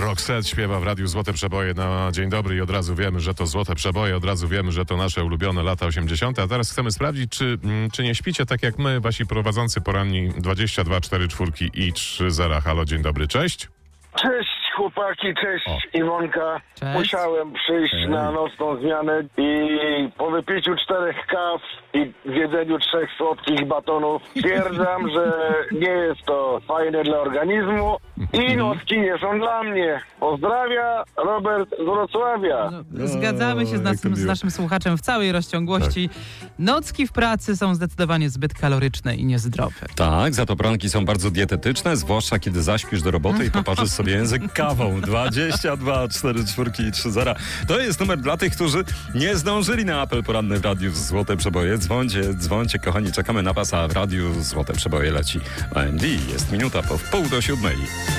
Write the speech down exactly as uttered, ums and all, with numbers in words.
Roxette śpiewa w radiu Złote Przeboje na dzień dobry i od razu wiemy, że to Złote Przeboje, od razu wiemy, że to nasze ulubione lata osiemdziesiąte. A teraz chcemy sprawdzić, czy, czy nie śpicie tak jak my, wasi prowadzący poranni dwadzieścia dwa cztery cztery i trzy zero. Halo, dzień dobry, cześć. Cześć chłopaki, cześć O. Iwonka. Cześć. Musiałem przyjść Ej. na nocną zmianę i po wypiciu czterech kaw i zjedzeniu trzech słodkich batonów stwierdzam, że nie jest to fajne dla organizmu i nocki nie są dla mnie. Pozdrawia Robert z Wrocławia. No, zgadzamy się z, jak to naszym, z miło. naszym słuchaczem w całej rozciągłości. Nocki w pracy są zdecydowanie zbyt kaloryczne i niezdrowe. Tak, za to poranki są bardzo dietetyczne, zwłaszcza kiedy zaśpisz do roboty i poparzysz sobie język kawą. dwadzieścia dwa cztery cztery i trzy zero. To jest numer dla tych, którzy nie zdążyli na apel poranny w radiu Złote Przeboje. Dzwońcie, dzwońcie, kochani, czekamy na was, a w radiu Złote Przeboje leci O M D. Jest minuta po wpół do siódmej.